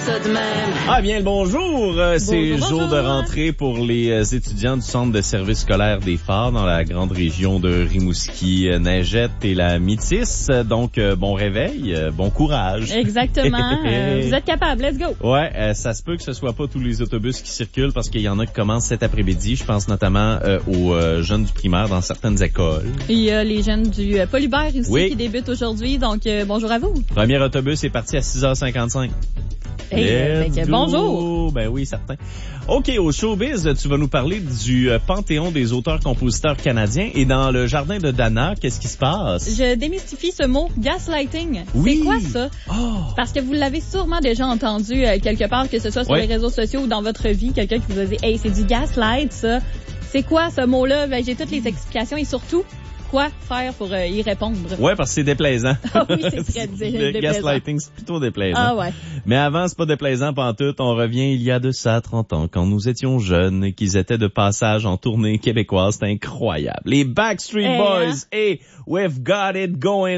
ça de même. Ah bien le bonjour, c'est jour de rentrée pour les étudiants du centre de service scolaire des Phares dans la grande région de Rimouski, Neigette et la Métis. Donc bon réveil, bon courage. Exactement. Vous êtes capable, let's go. Ouais, ça se peut que ce soit pas tous les autobus qui circulent parce qu'il y en a qui commencent cet après-midi. Je pense notamment aux jeunes du primaire dans certaines écoles. Il y a les jeunes du Polybert aussi qui débutent aujourd'hui. Donc bonjour à vous. Premier autobus est parti à 6h55. Bonjour. Ben oui, certain. OK, au showbiz, tu vas nous parler du panthéon des auteurs-compositeurs canadiens. Et dans le jardin de Dana, qu'est-ce qui se passe? Je démystifie ce mot, gaslighting. Oui. C'est quoi ça? Oh. Parce que vous l'avez sûrement déjà entendu quelque part, que ce soit sur les réseaux sociaux ou dans votre vie, quelqu'un qui vous a dit « Hey, c'est du gaslight, ça. » C'est quoi ce mot-là? Ben, j'ai toutes les explications et surtout, quoi faire pour y répondre? Ouais, parce que c'est déplaisant. Ah oui, c'est très déplaisant. Le gaslighting, c'est plutôt déplaisant. Ah ouais. Mais avant, c'est pas déplaisant pantoute. On revient il y a de ça 30 ans, quand nous étions jeunes et qu'ils étaient de passage en tournée québécoise. C'était incroyable. Les Backstreet Boys et We've Got It Going.